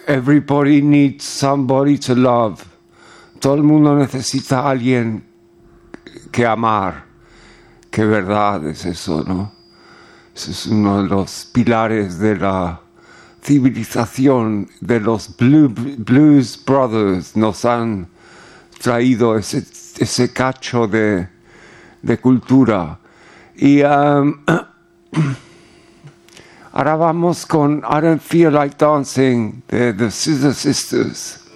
Everybody needs somebody to love. Todo el mundo necesita a alguien que amar. Qué verdad es eso, ¿no? Ese es uno de los pilares de la civilización, de los Blues Brothers. Nos han traído ese cacho de cultura. Y ahora vamos con I Don't Feel Like Dancing de The Scissor Sisters.